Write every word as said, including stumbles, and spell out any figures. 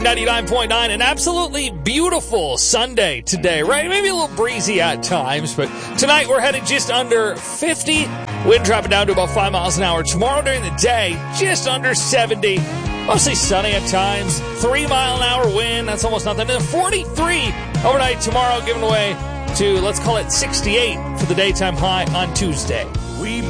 ninety-nine point nine, an absolutely beautiful Sunday today, right? Maybe a little breezy at times, but tonight we're headed just under fifty. Wind dropping down to about five miles an hour. Tomorrow during the day, just under seventy. Mostly sunny at times. Three mile an hour wind. That's almost nothing. And forty-three overnight tomorrow, giving away to, let's call it sixty-eight for the daytime high on Tuesday. We